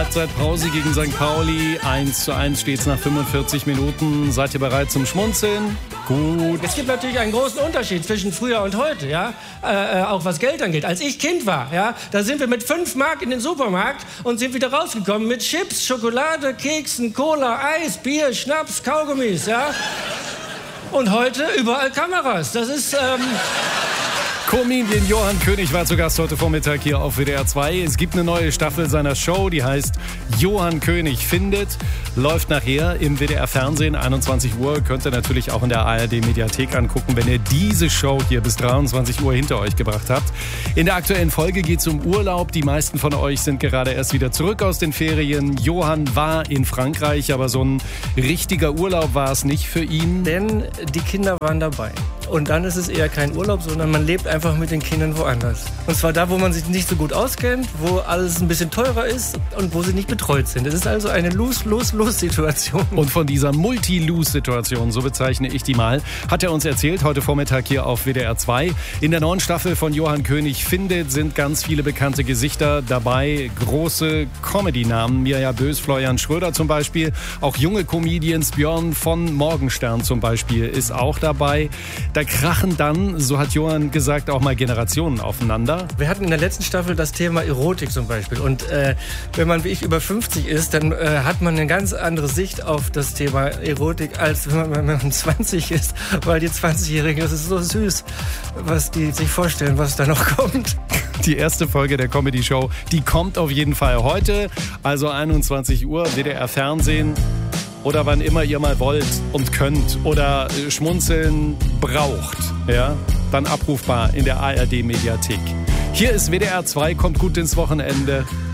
Halbzeitpause gegen St. Pauli. 1:1 steht es nach 45 Minuten. Seid ihr bereit zum Schmunzeln? Gut. Es gibt natürlich einen großen Unterschied zwischen früher und heute, ja, auch was Geld angeht. Als ich Kind war, ja, da sind wir mit 5 Mark in den Supermarkt und sind wieder rausgekommen mit Chips, Schokolade, Keksen, Cola, Eis, Bier, Schnaps, Kaugummis, ja. Und heute überall Kameras. Das ist, Comedian Johann König war zu Gast heute Vormittag hier auf WDR 2. Es gibt eine neue Staffel seiner Show, die heißt Johann König findet. Läuft nachher im WDR Fernsehen, 21 Uhr. Könnt ihr natürlich auch in der ARD Mediathek angucken, wenn ihr diese Show hier bis 23 Uhr hinter euch gebracht habt. In der aktuellen Folge geht es um Urlaub. Die meisten von euch sind gerade erst wieder zurück aus den Ferien. Johann war in Frankreich, aber so ein richtiger Urlaub war es nicht für ihn. denn die Kinder waren dabei. Und dann ist es eher kein Urlaub, sondern man lebt einfach mit den Kindern woanders. Und zwar da, wo man sich nicht so gut auskennt, wo alles ein bisschen teurer ist und wo sie nicht betreut sind. Es ist also eine Lose-Lose-Lose-Situation. Und von dieser Multi-Lose-Situation, so bezeichne ich die mal, hat er uns erzählt, heute Vormittag hier auf WDR 2. In der neuen Staffel von Johann König findet sind ganz viele bekannte Gesichter dabei. Große Comedy-Namen, Mirja Bös, Florian Schröder zum Beispiel. Auch junge Comedians, Björn von Morgenstern zum Beispiel, ist auch dabei. Da krachen dann, so hat Johann gesagt, auch mal Generationen aufeinander. Wir hatten in der letzten Staffel das Thema Erotik zum Beispiel. Und wenn man wie ich über 50 ist, dann hat man eine ganz andere Sicht auf das Thema Erotik, als wenn man 20 ist. Weil die 20-Jährigen, das ist so süß, was die sich vorstellen, was da noch kommt. Die erste Folge der Comedy-Show, die kommt auf jeden Fall heute. Also 21 Uhr, WDR Fernsehen. Oder wann immer ihr mal wollt und könnt oder schmunzeln braucht, ja, dann abrufbar in der ARD Mediathek. Hier ist WDR 2, kommt gut ins Wochenende.